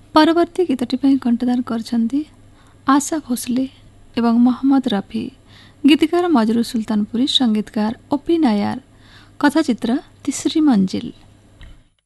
परवर्ती गीतटी ପାଇଁ कंठदान କରିଛନ୍ତି आशा भोसले एवं मोहम्मद रफी। गीतकार मजरू सुल्तानपुरी, संगीतकार ओपी नायर। कथाचित्र तीसरी मंजिल।